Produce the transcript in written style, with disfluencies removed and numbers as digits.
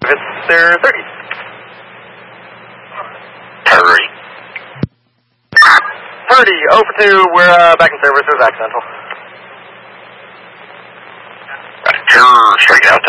Mr. 30. 30, 0 for 2, we're back in service, it was accidental. Straight out.